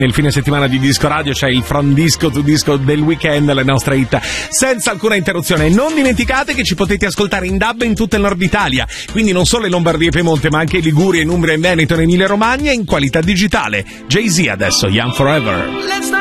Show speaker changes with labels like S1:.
S1: Nel fine settimana di Disco Radio c'è il From Disco to Disco del weekend, le nostre hit senza alcuna interruzione. Non dimenticate che ci potete ascoltare in DAB in tutto il nord Italia, quindi non solo in Lombardia e Piemonte, ma anche in Liguria, in Umbria, in Veneto, in Emilia Romagna in qualità digitale. Jay-Z adesso, Young Forever.